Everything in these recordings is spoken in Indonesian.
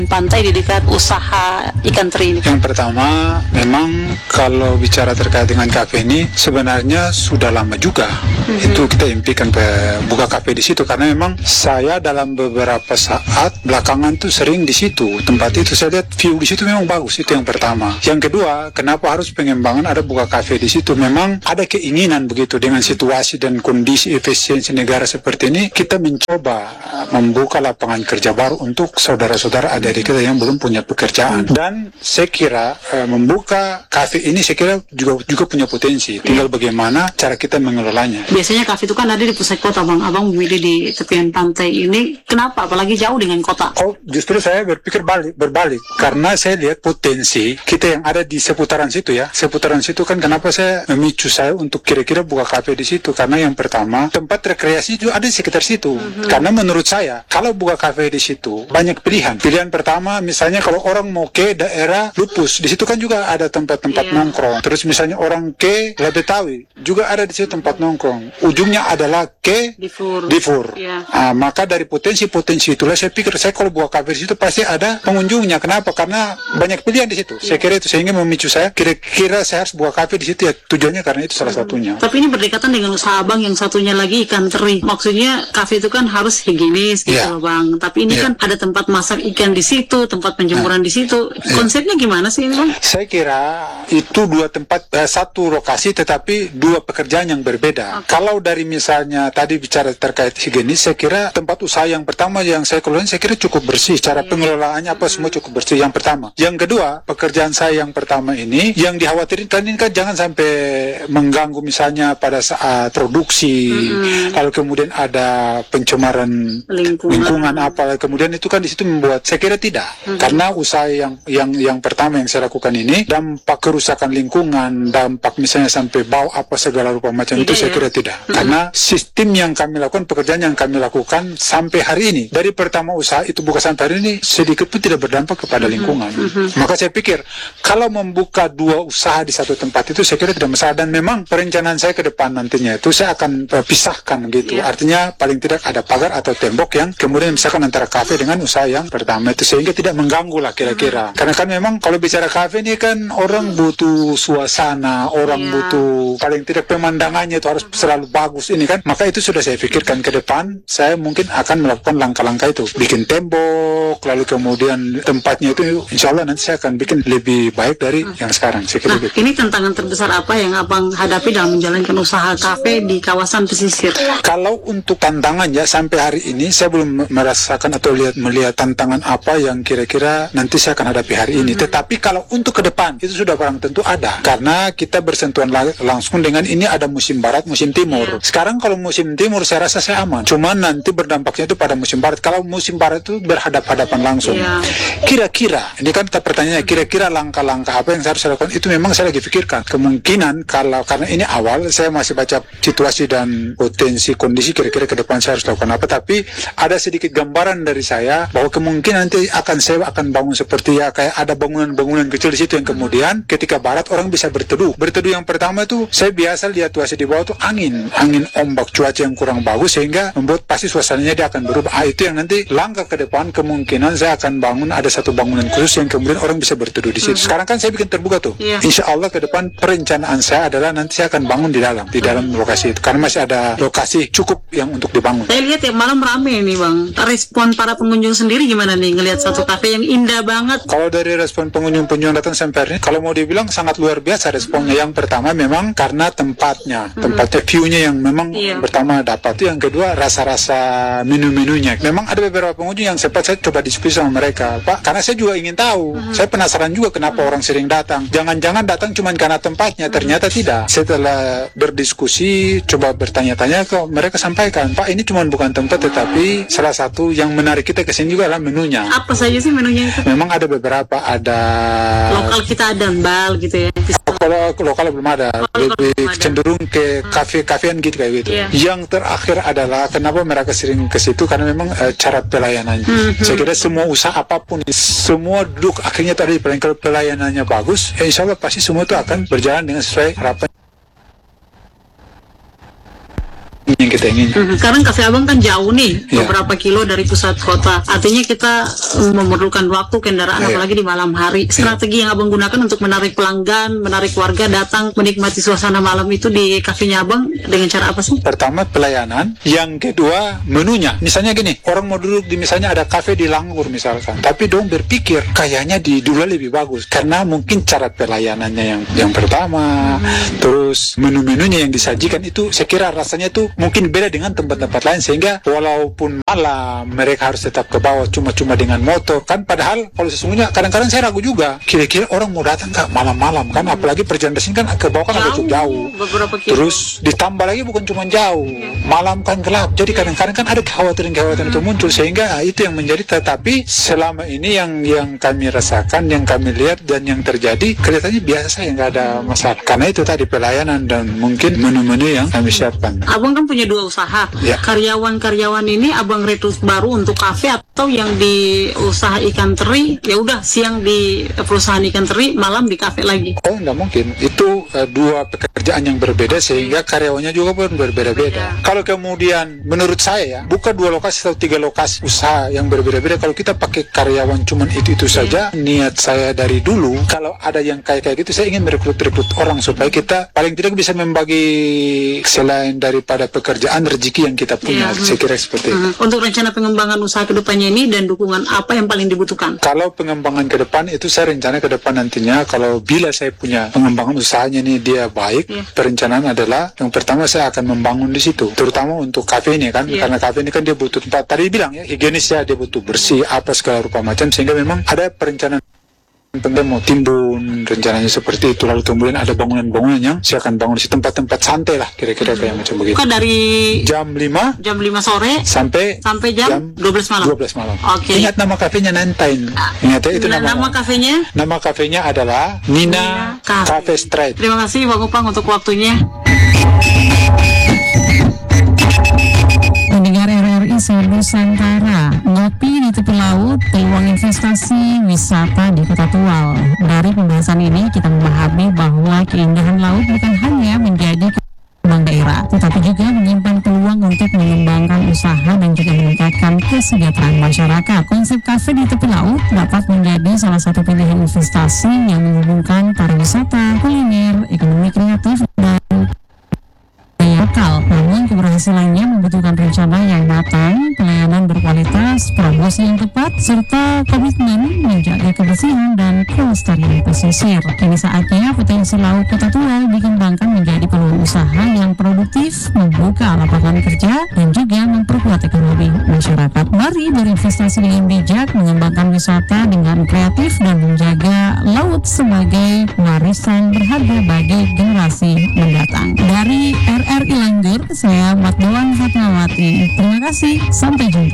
pantai di dekat usaha ikan teri ini? Yang pertama, memang kalau bicara terkait dengan kafe ini sebenarnya sudah lama juga. Itu kita impikan buka kafe di situ karena memang saya dalam beberapa saat belakangan tuh sering di situ. Tempat itu saya lihat view di situ memang bagus. Itu yang pertama. Yang kedua, kenapa harus pengembangan ada buka kafe di situ? Memang ada keinginan begitu dengan situasi dan kondisi efisiensi negara seperti ini, kita mencoba membuka lapangan kerja baru untuk saudara-saudara adik kita yang belum punya pekerjaan. Dan saya kira membuka kafe ini saya kira juga punya potensi. Tinggal bagaimana cara kita mengelolanya. Biasanya kafe itu kan ada di pusat kota, Bang. Abang memilih di tepian pantai ini. Kenapa? Apalagi jauh dengan kota. Oh, justru saya berpikir berbalik. Karena saya lihat potensi kita yang ada di seputaran situ ya. Seputaran situ kan kenapa saya memicu saya untuk kira-kira buka kafe di situ. Karena yang pertama, tempat rekreasi juga ada di sekitar situ. Karena menurut saya, kalau buka kafe di situ, banyak pilihan. Pilihan pertama, misalnya kalau orang mau ke daerah Lupus, di situ kan juga ada tempat-tempat nongkrong. Terus misalnya orang ke Labetawi, juga ada di situ tempat nongkrong. Ujungnya adalah ke Difur. Maka dari potensi-potensi itulah saya pikir saya kalau buka kafe di situ pasti ada pengunjungnya. Kenapa? Karena banyak pilihan di situ. Saya kira itu sehingga memicu saya kira-kira saya harus buka kafe di situ ya, tujuannya karena itu salah satunya. Tapi ini berdekatan dengan usaha Abang yang satunya lagi ikan teri. Maksudnya kafe itu kan harus higienis gitu loh, Bang. Tapi ini kan ada tempat masak ikan di situ, tempat penjemuran di situ. Konsepnya gimana sih ini, Bang? Saya kira itu dua tempat, satu lokasi tetapi dua pekerjaan yang berbeda. Kalau dari misalnya tadi bicara terkait higienis, saya kira tempat usaha yang pertama yang saya kelola saya kira cukup bersih. Cara pengelolaannya apa semua cukup bersih. Yang pertama. Yang kedua, pekerjaan saya yang pertama ini yang dikhawatirkan ini kan jangan sampai mengganggu misalnya pada saat produksi, lalu kemudian ada pencemaran lingkungan apa, kemudian itu kan di situ membuat saya kira tidak. Karena usaha yang pertama yang saya lakukan ini dampak kerusakan lingkungan, dampak misalnya sampai bau apa segala rupa macam itu saya kira tidak. Karena sistem yang kami lakukan, pekerjaan yang kami lakukan sampai hari ini, dari pertama usaha itu buka sampai hari ini sedikit pun tidak berdampak kepada lingkungan. Maka saya pikir kalau membuka dua usaha di satu tempat itu saya kira tidak masalah. Dan memang perencanaan saya ke depan nantinya itu saya akan pisahkan gitu. Artinya paling tidak ada pagar atau tembok yang kemudian misalkan antara kafe dengan usaha yang pertama itu sehingga tidak mengganggu lah kira-kira. Karena kan memang kalau bicara kafe ini kan orang butuh suasana, orang butuh paling tidak pemandangannya itu harus selalu bagus ini kan. Maka itu sudah saya pikirkan ke depan saya mungkin akan melakukan langkah-langkah itu. Bikin tembok, lalu kemudian tempatnya itu insya Allah nanti saya akan bikin lebih baik dari yang sekarang. Saya kira gitu. Ini tantangan terbesar apa yang Abang hadapi dalam menjalankan usaha kafe di kawasan pesisir? Kalau untuk tantangan ya sampai hari ini saya belum merasakan atau melihat tantangan apa yang kira-kira nanti saya akan hadapi hari ini. Tetapi kalau untuk ke depan itu sudah barang tentu ada. Karena kita bersentuhan langsung dengan ini ada musim barat, musim timur. Sekarang kalau musim timur saya rasa saya aman. Cuman nanti berdampaknya itu pada musim barat. Kalau musim barat itu berhadap-hadapan langsung. Kira-kira, ini kan pertanyaannya, kira-kira langkah-langkah apa yang saya harus lakukan itu memang saya lagi pikirkan. Kemungkinan karena ini awal saya masih baca situasi dan potensi kondisi kira-kira ke depan saya harus lakukan apa. Tapi ada sedikit gambaran dari saya bahwa kemungkinan nanti saya akan bangun seperti ya kayak ada bangunan-bangunan kecil di situ yang kemudian ketika barat orang bisa berteduh. Berteduh yang pertama itu saya biasa lihat situasi di bawah itu angin ombak cuaca yang kurang bagus sehingga membuat pasti suasananya dia akan berubah. Itu yang nanti langkah ke depan kemungkinan saya akan bangun ada satu bangunan khusus yang kemudian orang bisa berteduh di situ. Sekarang kan saya bikin terbuka tuh. Insya Allah ke depan perencanaan saya adalah nanti saya akan bangun di dalam lokasi itu karena masih ada lokasi cukup yang untuk dibangun. Saya lihat ya malam rame nih, Bang. Respon para pengunjung sendiri gimana nih ngelihat satu kafe yang indah banget? Kalau dari respon pengunjung datang sampai hari ini, kalau mau dibilang sangat luar biasa responnya. Yang pertama memang karena tempatnya view-nya yang memang pertama dapat. Yang kedua rasa-rasa menu-menunya. Memang ada beberapa pengunjung yang sempat saya coba diskusi sama mereka, Pak, karena saya juga ingin tahu. Saya penasaran juga kenapa orang sering datang. Jangan-jangan datang cuma karena tempatnya, ternyata tidak. Setelah berdiskusi, coba bertanya-tanya ke mereka sampaikan, Pak, ini cuma bukan tempat tetapi salah satu yang menarik kita ke sini juga adalah menunya. Apa saja sih menunya itu? Memang ada beberapa, ada lokal kita ada mbal gitu ya. Kalau lokal belum ada, lebih cenderung ke kafe-kafean gitu kayak gitu. Yang terakhir adalah kenapa mereka sering ke situ karena memang cara pelayanannya. Saya kira semua usaha apapun, semua duduk akhirnya tadi kalau pelayanannya bagus, insya Allah pasti semua itu akan berjalan dengan sesuai harapan. yang kita ingin. Sekarang Cafe Abang kan jauh nih, Ya. beberapa kilo dari pusat kota. Artinya kita memerlukan waktu kendaraan, Ya. apalagi di malam hari. Strategi yang Abang gunakan untuk menarik pelanggan, menarik warga datang menikmati suasana malam itu di kafenya Abang dengan cara apa sih? Pertama pelayanan, yang kedua menunya. Misalnya gini, orang mau duduk di misalnya ada kafe di Langgur misalkan, tapi dong berpikir kayaknya di Dula lebih bagus karena mungkin cara pelayanannya yang pertama, terus menu-menunya yang disajikan itu saya kira rasanya itu mungkin beda dengan tempat-tempat lain, sehingga walaupun malam mereka harus tetap ke bawah cuma-cuma dengan motor kan, padahal kalau sesungguhnya kadang-kadang saya ragu juga kira-kira orang mau datang nggak malam-malam kan, apalagi perjalanan dari sini kan ke bawah kan agak cukup jauh. Beberapa kilo. Terus ditambah lagi bukan cuma jauh, malam kan gelap. Jadi kadang-kadang kan ada kekhawatiran-kekhawatiran itu muncul, sehingga itu yang menjadi. Tetapi selama ini yang kami rasakan, yang kami lihat dan yang terjadi kelihatannya biasa, yang nggak ada masalah. Karena itu tadi pelayanan dan mungkin menu-menu yang kami siapkan. Abang kan punya 2 usaha. Ya. Karyawan-karyawan ini Abang rekrut baru untuk kafe, atau yang di usaha ikan teri ya udah siang di perusahaan ikan teri, malam di kafe lagi. Oh, nggak mungkin. Itu dua pekerjaan yang berbeda, sehingga karyawannya juga pun berbeda-beda. Kalau kemudian menurut saya ya, buka 2 lokasi atau 3 lokasi usaha yang berbeda-beda, kalau kita pakai karyawan cuman itu saja, niat saya dari dulu kalau ada yang kayak gitu, saya ingin merekrut orang supaya kita paling tidak bisa membagi selain daripada pekerjaan rezeki yang kita punya. Saya kira seperti itu. Untuk rencana pengembangan usaha kedepannya ini dan dukungan apa yang paling dibutuhkan? Kalau pengembangan ke depan itu saya rencana ke depan nantinya, kalau bila saya punya pengembangan usahanya ini dia baik, perencanaan adalah yang pertama saya akan membangun di situ, terutama untuk kafe ini kan, karena kafe ini kan dia butuh tempat, tadi bilang ya, higienis ya, dia butuh bersih apa segala rupa macam, sehingga memang ada perencanaan mau timbun rencananya seperti itu. Lalu kemudian ada bangunan-bangunan yang saya akan bangun di tempat-tempat santai lah, kira-kira kayak macam begitu. Buka dari jam 5 sore sampai jam 12 malam. 12 malam. Oke. Ingat nama kafenya Nantain. Ingat ya, itu Nama kafenya? Nama kafenya adalah Nina Cafe Street. Terima kasih Bang Upang untuk waktunya. Pendengar RRI Nusantara, ngopi di tepi laut, peluang investasi wisata di Kota Tual. Dari pembahasan ini kita memahami bahwa keindahan laut bukan hanya menjadi kembang daerah, tetapi juga menyimpan peluang untuk mengembangkan usaha dan juga meningkatkan kesejahteraan masyarakat. Konsep kafe di tepi laut dapat menjadi salah satu pilihan investasi yang menghubungkan pariwisata, kuliner, ekonomi kreatif, dan lokal. Namun keberhasilannya membutuhkan rencana yang matang, pelayanan berkualitas, promosi yang tepat, serta komitmen menjaga kebersihan dan kelestarian pesisir. Kini saatnya potensi laut Kota Tual dikembangkan menjadi peluang usaha yang produktif, membuka lapangan kerja, dan juga memperkuat ekonomi masyarakat. Mari berinvestasi dengan bijak, mengembangkan wisata dengan kreatif, dan menjaga laut sebagai warisan berharga bagi generasi mendatang. Dari RRI Langgur, saya Matdoan Fatmawati. Terima kasih, sampai jumpa.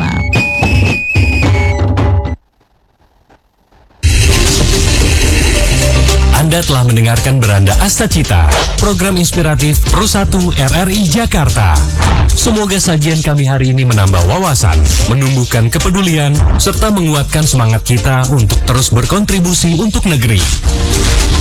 Anda telah mendengarkan Beranda Astacita, program inspiratif Pro 1 RRI Jakarta. Semoga sajian kami hari ini menambah wawasan, menumbuhkan kepedulian, serta menguatkan semangat kita untuk terus berkontribusi untuk negeri.